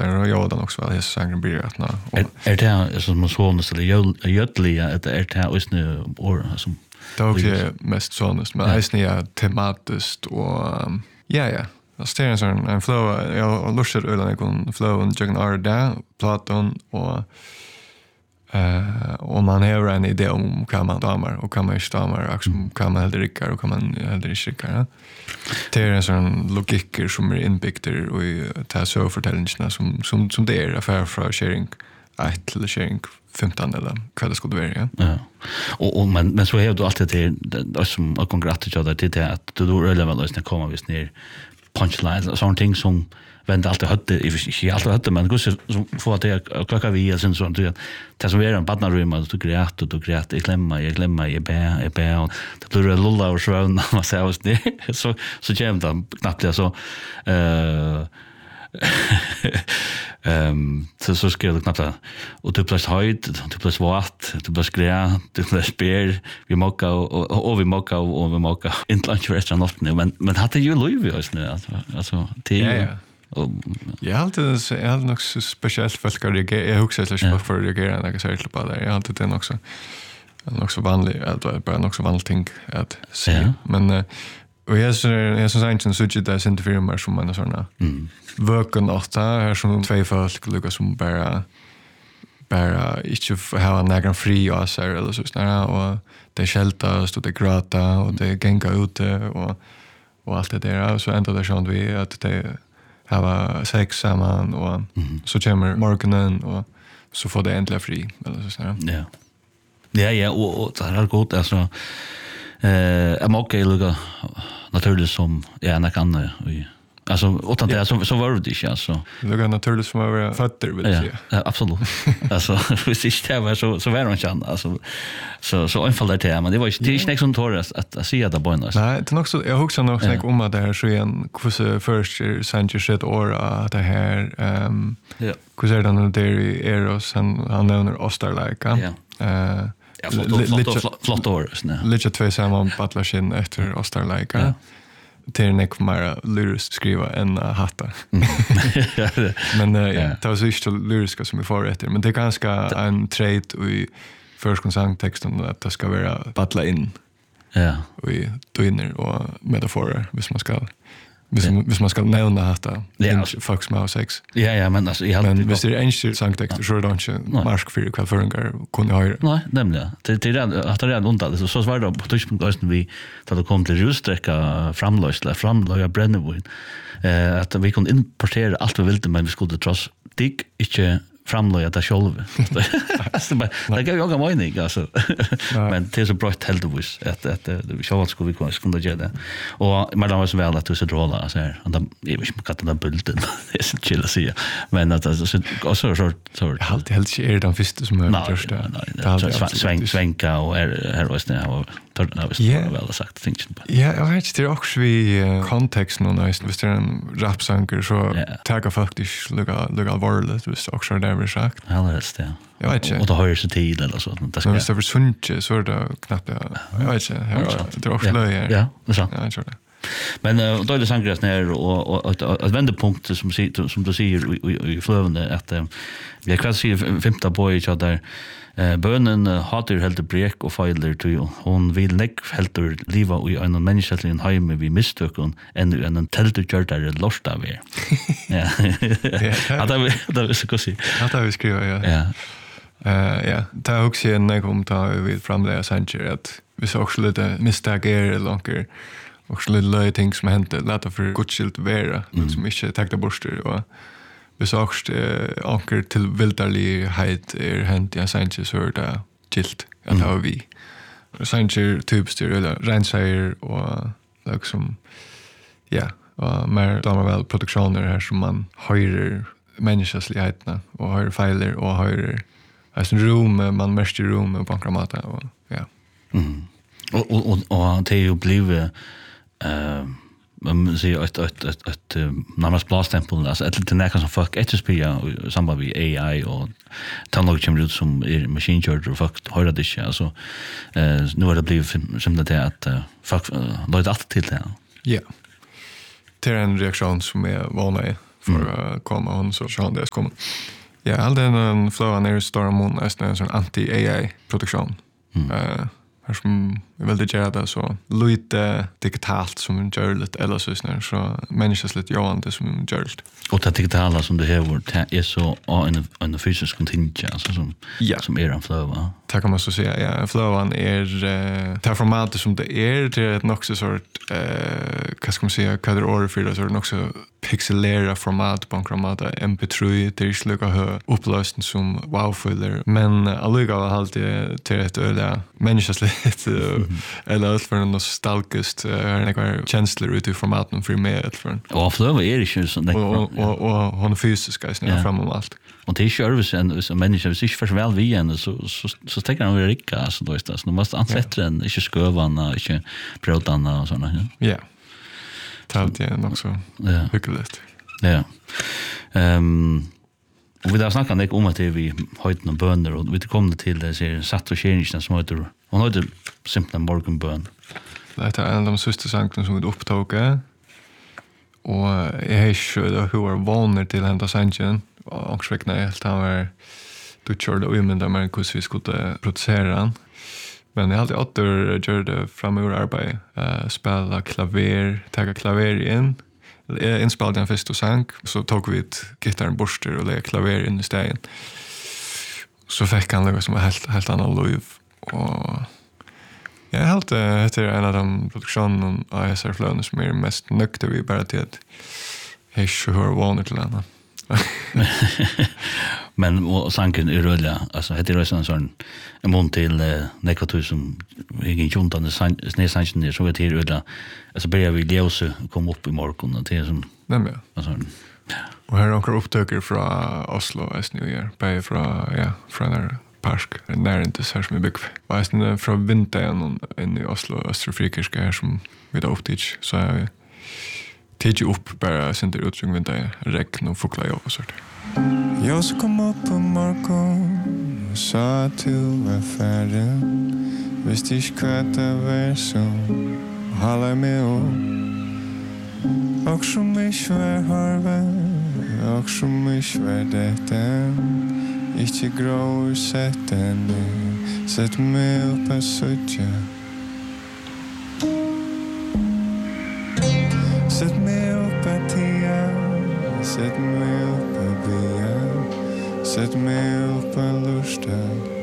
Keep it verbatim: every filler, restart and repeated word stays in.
där och jag den också väl jag sång blir att nå. Är det som man så måste det jödliga att är det ösnö or som det är mest sånast men är snä tematiskt och ja ja. Det är en sån en flow jag lustar ölen jag kan flow och jag är där Platon och eh och man har en idé om kan man damer och kan man inte damer och kan man heller dricka och kan man heller inte dricka. Det är en sån logik som är inbyggd och ta så förtällningarna som som som det är affär från sharing ett till sharing femton eller vad det skulle vara. Ja. Och och men men så har du alltid det det som jag kongratulerar dig till det att du då rullar väl lösna komma visst ner punchlines och sånt ting som vände alltid hade i inte alltid hade men så får det klocka vi sen så att det som är en badnarum att du grät och du grät jag glömmer jag glömmer jag bä jag bä det blir lulla och svåna vad säger det så så jämt knappt så eh ehm så så ska det knappt och du plus höjd du plus vart du plus grä du plus spel vi mocka och och vi mocka och vi mocka inte lunch restaurant men men hade ju Louis alltså alltså till jag har alltid jag har nog så speciellt folk att jag jag huxar så mycket för att göra något särskilt på det. Jag har alltid det också. Det är också vanligt att det bara också vanligt ting att se. Men och jag så jag så sen så det är inte firmar som man såna. Mm. Vöken åtta här som två folk Lucas som bara bara inte ha någon fri och så eller så snarare och det skälta stod det gråta och det gänga ute och och allt det där så ändå det sånt vi att det hava sex samman och mm. så kommer morgonen och så får det äntligen fri eller så sådär. Ja. Ja ja och, och det är gott alltså eh jag måste ju lugga naturligt som ja när kan vi alltså utan det så så var det inte alltså. Lugga naturligt som var fötter vill jag säga. Ja, absolut. Alltså visst inte det var så så var det inte alltså så så enfallet det men det var inte det är inte sånt torres att att se det på något. Nej, det är också jag huxar nog snack om att det här så en hur först Sanchez shit or att det här ehm ja. Hur är det nu där i Eros han han nämner Osterlika. Ja. Eh ja, flott flott år snä. Lite två samman battlashin efter Osterlika. Det är nek mer lyriskt skriva än uh, hatta. Mm. men uh, yeah. det var så inte lyriska som vi får efter. Men det är ganska en trait i förskonsangtexten att det ska vara battla in. Ja. I dyner och metaforer, hvis man ska hvis, yeah. hvis man ska nämna hatta. Ja. Fuck små sex. Ja, ja, men alltså jag men hvis det är enskild sangtext så är det inte marsk för kvällföringar kunde höra. Nej, nämligen. Det det är att det är undan så så var det på touchpunkt vi då det kom till rusträcka framlösla framlöja brännvin. Eh att vi kunde importera allt vi ville men vi skulle trots dig inte framlöja det själv. Alltså det gav jag en mening alltså. Men det är så bra helt vis att att vi ska skulle vi kunna kunna göra det. Och man var så väl att du så dråla så här. Och då är vi inte katten bulten. Det är så chill att se. Men att alltså så så så så helt helt är det första som är första. Det sväng svänka och är här och snä och tar det väl sagt tänker jag. Ja, jag vet det också vi kontext nu nästan visst är en rapsanger så taga faktiskt lugga lugga varligt visst också där vi sagt. Ja, det är det. Jag vet inte. Och då hörs det tid eller så. Det ska. Men det är för sunt så är det knappt jag vet inte. Det är också löje. Ja, det är så. Ja, jag tror det. Men uh, då är det sangres ner och och ett vändpunkt som som du säger i flövande att vi kan se femte boy så där eh bönen hatar helt brek och feiler till hon vill näck helt leva i en mänsklig hem vi mistökon ännu en teltgör där lost av er. Ja. Ja, det det är så konstigt. Att vi skriver ja. Ja. Eh ja, det är också en näkom ta vi framlägga Sanchez att vi så också lite misstag är långt och så lite ting som hände låta för godskilt vara som inte täckta borster och vi så också anker till vildarlighet är hänt i Sanchez så där gilt att ha vi Sanchez typstyr eller rensäger och liksom ja och mer damer väl produktioner här som man höjer människosligheterna och höjer fejler och höjer alltså rum man mest i rum och bankramata och ja mm. och och och det är ju blivit eh man ser att att att att närmast plastempel alltså ett lite näka som folk ett spela samband med A I och teknologi kommer ut som är machine learning och folk hör det inte alltså eh nu har det blivit som det att folk lägger allt till det. Ja. Det är en reaktion som är vanlig för mm. att komma hon så så det kommer. Ja, all den en flow on air storm moon är en sån anti-A I-produktion. Mm. Uh, Här som är väldigt gärna så lite digitalt som gör lite eller så snär så människas lite jobbande som gör det. Och det digitala som du har är så en en fysisk kontingent alltså som ja. Som är en flow va. Det kan man så säga. Ja, flowan är uh, det formatet som det är det är nog så sort eh uh, vad ska man säga kadr order för det så är det också pixelera format på en format M P tre det är sluka hö upplösning som wow-fyller men alliga har alltid till ett öle människas lite eller för en nostalgiskt är det kvar känslor ut i formaten för mig ett för och för det är det ju så det och och och hon fysisk guys när fram och allt och det är service en människa sig för väl vi igen så så så tänker han rika alltså då är det så måste ansätta den inte skövarna inte protarna och såna ja talt det också ja hyggligt ja ehm och vi där snackar det om att vi höjt någon bönder och vi kommer till det ser satt och tjänsten som heter hon hade simpla morgonbön det är en av de sista sankten som vi upptog och jag är ju då hur var våner till hända sanchen och skräckna helt han var du körde och men där man hur vi skulle producera den. Men jag hade åter gjort det framöver arbete. Uh, spela klaver, ta klaver in. Jag inspelade en första sang. Så tog vi ett gitarren borster och lägga klaver in i stegen. Så fick han något som var helt, helt annan liv. Och jag har helt efter en av de produktionerna av S R Flöne som är mest nökta vi bara till att jag inte hör vanligt till henne. Men och sanken är rulla alltså heter det sån sån en mån till eh, negativ som ingen juntan snä sanken så vet det rulla alltså börjar vi ljusa komma upp i morgon och det som nej men alltså och här har upptäcker från Oslo as New Year på från ja från där park där inte så som bygg var det från vintern in i Oslo Österfrikiska här som vi då upptäck så är tidje upp bara sen det utsung vinter regn och fukla jobb och sånt. Jag så kom upp på morgon och sa till var färdig visst ich kvata var så hålla mig upp och som mich var harva och som mich var detta ich grå sätten sätt mig upp och söka sätt mig upp att tia sätt mig upp att bia sätt mig upp att lusta